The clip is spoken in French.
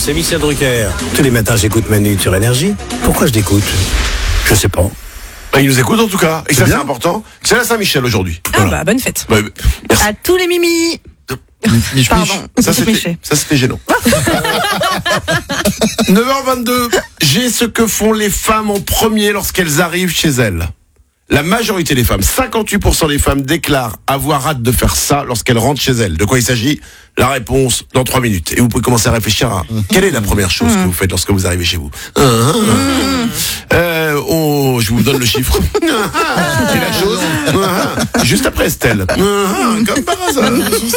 c'est Michel Drucker. Tous les matins, j'écoute Manu sur Énergie. Pourquoi je l'écoute? Je sais pas. Il nous écoute en tout cas. Et ça, c'est important. C'est la Saint-Michel aujourd'hui. Ah bah, bonne fête. Ouais, merci. À tous les mimi. Pardon. Ça, c'était gênant. 9h22. J'ai ce que font les femmes en premier lorsqu'elles arrivent chez elles. La majorité des femmes, 58% des femmes déclarent avoir hâte de faire ça lorsqu'elles rentrent chez elles. De quoi il s'agit? La réponse dans 3 minutes. Et vous pouvez commencer à réfléchir à quelle est la première chose que vous faites lorsque vous arrivez chez vous. Je vous donne le chiffre. Et la chose, juste après Estelle. Comme par hasard.